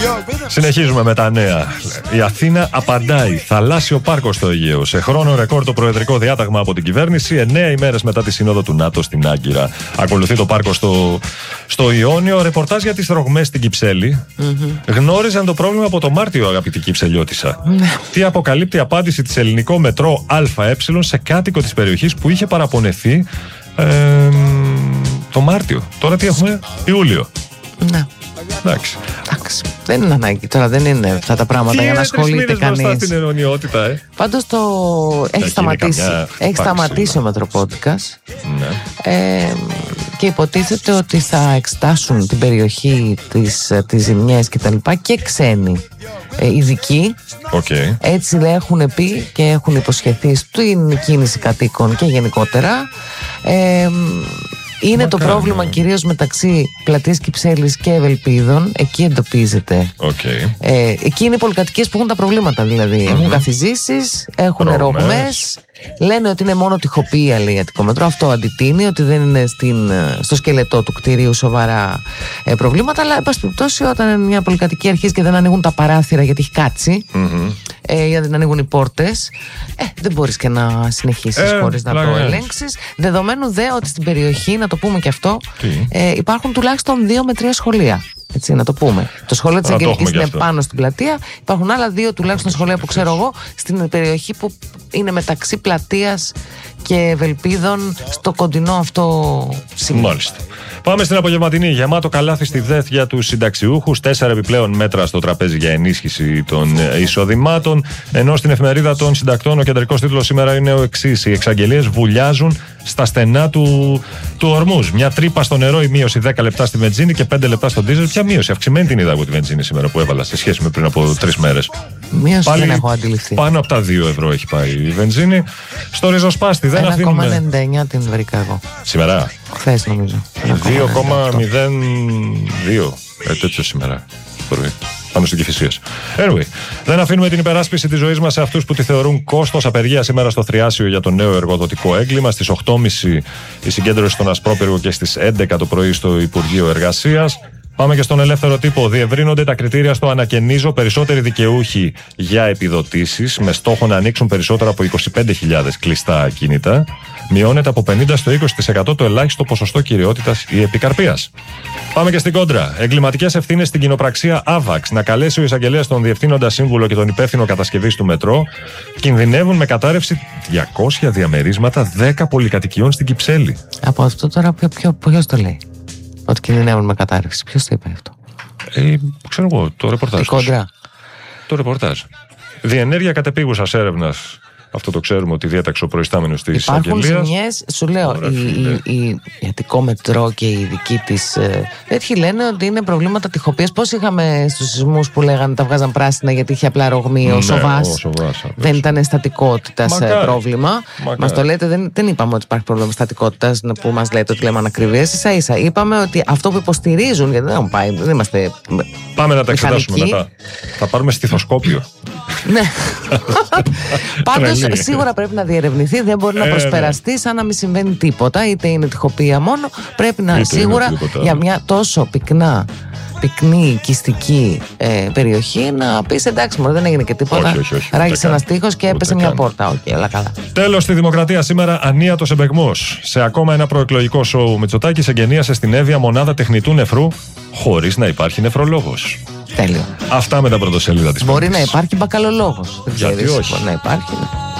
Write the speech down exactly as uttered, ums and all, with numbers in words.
Συνεχίζουμε με τα νέα. Η Αθήνα απαντάει. Θαλάσσιο πάρκο στο Αιγαίο. Σε χρόνο ρεκόρ το προεδρικό διάταγμα από την κυβέρνηση, εννέα ημέρες μετά τη σύνοδο του ΝΑΤΟ στην Άγκυρα. Ακολουθεί το πάρκο στο, στο Ιόνιο. Ρεπορτάζ για τις ρογμές στην Κυψέλη. Mm-hmm. Γνώριζαν το πρόβλημα από το Μάρτιο, αγαπητή Κυψελιώτισσα. Mm-hmm. Τι αποκαλύπτει η απάντηση της ελληνικό μετρό ΑΕ σε κάτοικο της περιοχής που είχε παραπονεθεί ε, το Μάρτιο. Τώρα τι έχουμε, Ιούλιο. Ναι. Εντάξει. Εντάξει. Δεν είναι ανάγκη τώρα, δεν είναι αυτά τα πράγματα για να ασχολείται κανείς. Στην αιωνιότητα, ε. Πάντως το έχει σταματήσει. Έχει σταματήσει ο Μετροπόντικας. Ναι. Ε, και υποτίθεται ότι θα εξετάσουν την περιοχή, τις, τις ζημιές και τα λοιπά και ξένοι ε, ειδικοί. Okay. Έτσι έχουν πει και έχουν υποσχεθεί στην κίνηση κατοίκων και γενικότερα. Ε, Είναι Μα το κάνω. πρόβλημα κυρίως μεταξύ Πλατείας Κυψέλης και Ευελπίδων. Εκεί εντοπίζεται. Okay. Ε, εκεί είναι οι πολυκατοικίες που έχουν τα προβλήματα. Δηλαδή mm-hmm. έχουν καθιζήσεις, έχουν ρογμές. Λένε ότι είναι μόνο τοιχοποιία, λέει, Αττικόμετρο. Αυτό αντιτείνει, ότι δεν είναι στην, στο σκελετό του κτηρίου σοβαρά ε, προβλήματα. Αλλά, εν πάση περιπτώσει, όταν μια πολυκατοικία αρχίζει και δεν ανοίγουν τα παράθυρα γιατί έχει κάτσει, mm-hmm. ε, γιατί δεν ανοίγουν οι πόρτες, ε, δεν μπορείς και να συνεχίσεις ε, χωρίς να το ελέγξεις. Δεδομένου δε ότι στην περιοχή, να το πούμε και αυτό, ε, υπάρχουν τουλάχιστον δύο με τρία σχολεία. Έτσι, να το πούμε. Το σχολείο της Αγγελικής είναι πάνω στην πλατεία. Υπάρχουν άλλα δύο τουλάχιστον σχολεία που ξέρω εγώ στην περιοχή που είναι μεταξύ Πλατείας και Ευελπίδων, στο κοντινό αυτό σημείο. Μάλιστα. Πάμε στην απογευματινή. Γεμάτο καλάθι στη ΔΕΘ για τους συνταξιούχους. Τέσσερα επιπλέον μέτρα στο τραπέζι για ενίσχυση των εισοδημάτων. Ενώ στην εφημερίδα των συντακτών ο κεντρικός τίτλος σήμερα είναι ο εξής: οι εξαγγελίες βουλιάζουν στα στενά του, του ορμούς. Μια τρύπα στο νερό, η μείωση δέκα λεπτά στη βενζίνη και πέντε λεπτά στο ντίζελ. Ποια μείωση? Αυξημένη την είδα από τη βενζίνη σήμερα που έβαλα σε σχέση με πριν από τρεις μέρες. Μείωση δεν έχω αντιληφθεί. Πάνω από τα δύο ευρώ έχει πάει η βενζίνη. Στο ριζοσπάστη δεν αφήνουμε. ένα κόμμα ενενήντα εννιά την βρήκα εγώ. Σήμερα. Χθες νομίζω. δύο κόμμα μηδέν δύο. Ε, τέτοιο σήμερα. Πάνω στην Κηφισίας. Anyway, δεν αφήνουμε την υπεράσπιση της ζωής μας σε αυτούς που τη θεωρούν κόστος. Απεργία σήμερα στο Θριάσιο για το νέο εργοδοτικό έγκλημα. Στις οκτώ και μισή η συγκέντρωση στον Ασπρόπυργο και στις έντεκα το πρωί στο Υπουργείο Εργασίας. Πάμε και στον ελεύθερο τύπο. Διευρύνονται τα κριτήρια στο ανακαινίζω. Περισσότεροι δικαιούχοι για επιδοτήσεις με στόχο να ανοίξουν περισσότερα από είκοσι πέντε χιλιάδες κλειστά ακίνητα. Μειώνεται από πενήντα στο είκοσι τοις εκατό το ελάχιστο ποσοστό κυριότητας ή επικαρπίας. Πάμε και στην κόντρα. Εγκληματικές ευθύνες στην κοινοπραξία Άβαξ. Να καλέσει ο εισαγγελέας τον διευθύνοντα σύμβουλο και τον υπεύθυνο κατασκευής του μετρό. Κινδυνεύουν με κατάρρευση διακόσια διαμερίσματα δέκα πολυκατοικιών στην Κυψέλη. Από αυτό τώρα ποιος το λέει? Ότι κινδυνεύουν με κατάρρευση. Ποιος το είπε αυτό? Ε, ξέρω εγώ, το ρεπορτάζ. Η κόντρα. Το ρεπορτάζ. Διενέργεια κατεπίγουσας έρευνας. Αυτό το ξέρουμε ότι διέταξε ο προϊστάμενος της εισαγγελίας. Υπάρχουν ζημιές, σου λέω, Ωραία, η, η, η, η Αττικό Μετρό και οι δικοί της ε, τέτοιοι λένε ότι είναι προβλήματα τυχοποίησης. Πώς είχαμε στους σεισμούς που λέγανε τα βγάζαν πράσινα γιατί είχε απλά ρογμή, ο, ναι, Σοβάς, ο Σοβάς δεν ήταν στατικότητας πρόβλημα. Μακάρι. Μας το λέτε, δεν, δεν είπαμε ότι υπάρχει πρόβλημα στατικότητας που μας λέτε ότι λέμε ανακριβίες. Ίσα ίσα είπαμε ότι αυτό που υποστηρίζουν, γιατί δεν πάει, δεν είμαστε. Πάμε να τα εξετάσουμε μετά. Θα πάρουμε στιθοσκόπιο. Ναι. Πάντως σίγουρα πρέπει να διερευνηθεί. Δεν μπορεί να προσπεραστεί σαν να μην συμβαίνει τίποτα. Είτε είναι τυχοποίηση μόνο. Πρέπει να είτε σίγουρα για μια τόσο πυκνά, πυκνή, οικιστική ε, περιοχή να πει εντάξει, μωρέ, δεν έγινε και τίποτα. Όχι, όχι, όχι, ράγισε ένα τείχος και έπεσε μια πόρτα. Οκ, okay, καλά. Τέλος, στη Δημοκρατία σήμερα ανίατος εμπεγμός. Σε ακόμα ένα προεκλογικό σοου, Μητσοτάκης εγγενίασε στην Εύβοια μονάδα τεχνητού νεφρού χωρίς να υπάρχει νεφρολόγος. Τέλειο. Αυτά με τα πρωτοσέλιδα της Μπορεί να υπάρχει μπακαλολόγος. Γιατί όχι? Μπορεί να υπάρχει. Ναι.